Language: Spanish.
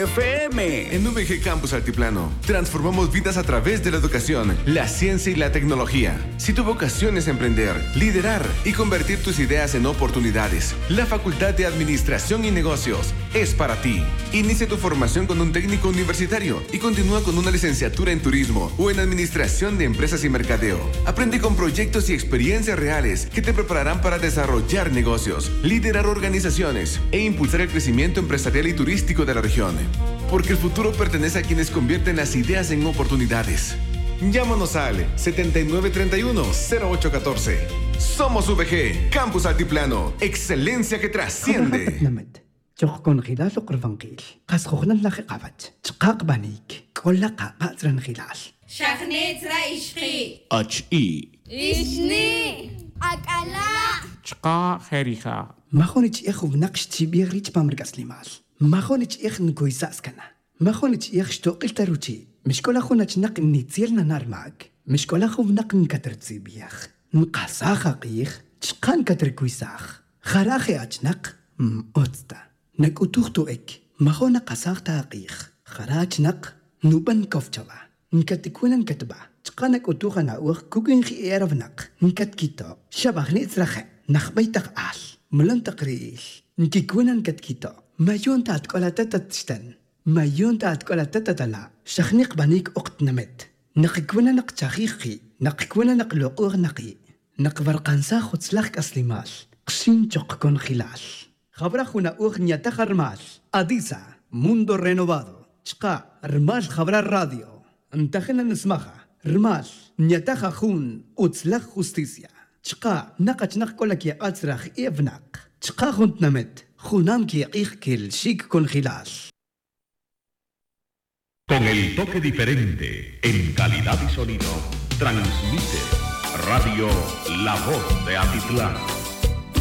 FM. En VG Campus Altiplano, transformamos vidas a través de la educación, la ciencia y la tecnología. Si tu vocación es emprender, liderar y convertir tus ideas en oportunidades, la Facultad de Administración y Negocios es para ti. Inicia tu formación con un técnico universitario y continúa con una licenciatura en turismo o en administración de empresas y mercadeo. Aprende con proyectos y experiencias reales que te prepararán para desarrollar negocios, liderar organizaciones e impulsar el crecimiento empresarial y turístico de la región. Porque el futuro pertenece a quienes convierten las ideas en oportunidades. Llámanos al 7931-0814. Somos VG, Campus Altiplano. Excelencia que trasciende. تخكون خلال قرفنقيل قاس خوخنا لخي قابت تقاق بانيك كل قاقا ترن خلال شخنيت رايشخي HE إشني أكلا چقا خيريخا ما خونيش إخو بنقش تبيغري تبامرق أسليمال ما خونيش إخ نكويسا أسكنا ما خونيش إخ شتوقل تروتي مش كل أخونا تنق نيتيلنا نار معك مش كل أخو بنق نكتر تسيبيخ نقاسا خاقيخ تشقان كتر كويساخ خراخي أجنق أوتستا نك أتوختو إك ما خونا قاساخ تاقيخ خراج نق نوبن كفتوا نكتكونا نكتبا تقانك أتوخا ناوخ كوكين خي إيرف نق نكتكيتو شباخ نيتسرخي نخبيتق آل ملن تقريل نكيكونا نكتكيتو ما يون تاتكولا تتتشتن ما يون تاتكولا تتتلا شخنيق بانيك أقت نمت نقكونا نق تاخيخي نقكونا نق لقوغ نقي نق برقانسا خدسلاخك أسليمال قشين تقكون خلال خبرخونا أغنية تخرمال أديسا موندو رينوفادو شقا رمال خبر الراديو انتخنا نسمخها رمال نيتخا خون أتسلخ خوستيسيا شقا نقش نقولك يا أتسرخ إيفناق شقا خونت نمت خونام كي يقيخ كل شيك كون خلال Con el toque diferente, en calidad y sonido, transmite Radio La Voz de Atitlán.